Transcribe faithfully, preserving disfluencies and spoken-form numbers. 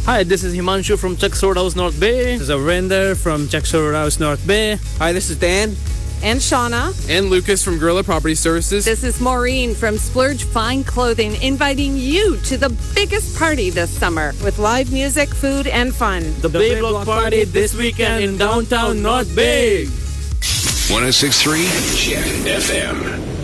Hi, this is Himanshu from Chuck's Roadhouse North Bay. This is a render from Chuck's Roadhouse North Bay. Hi, this is Dan. And Shauna. And Lucas from Gorilla Property Services. This is Maureen from Splurge Fine Clothing, inviting you to the biggest party this summer with live music, food, and fun. The, the Big Block Party this weekend in downtown North Bay. one oh six point three Jet F M.